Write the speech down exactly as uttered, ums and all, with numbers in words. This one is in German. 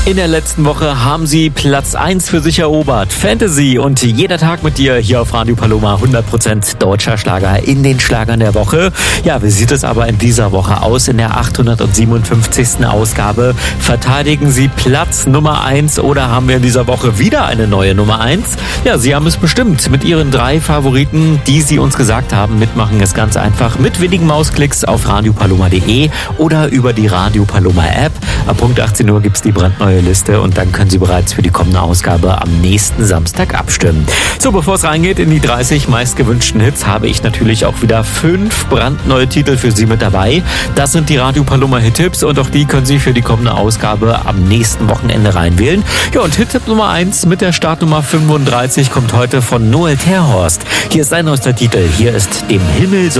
In der letzten Woche haben sie Platz eins für sich erobert. Fantasy und jeder Tag mit dir hier auf Radio Paloma. hundert Prozent deutscher Schlager in den Schlagern der Woche. Ja, wie sieht es aber in dieser Woche aus? In der achthundertsiebenundfünfzigsten Ausgabe verteidigen sie Platz Nummer eins oder haben wir in dieser Woche wieder eine neue Nummer eins? Ja, sie haben es bestimmt. Mit ihren drei Favoriten, die sie uns gesagt haben, mitmachen ist ganz einfach. Mit wenigen Mausklicks auf radiopaloma punkt de oder über die Radio Paloma App. Ab Punkt achtzehn Uhr gibt's die brandneue Liste und dann können Sie bereits für die kommende Ausgabe am nächsten Samstag abstimmen. So, bevor es reingeht in die dreißig meistgewünschten Hits, habe ich natürlich auch wieder fünf brandneue Titel für Sie mit dabei. Das sind die Radio Paloma Hit-Tipps und auch die können Sie für die kommende Ausgabe am nächsten Wochenende reinwählen. Ja, und Hit-Tipp Nummer eins mit der Startnummer fünfunddreißig kommt heute von Noel Terhorst. Hier ist sein neuester Titel. Hier ist Dem Himmel so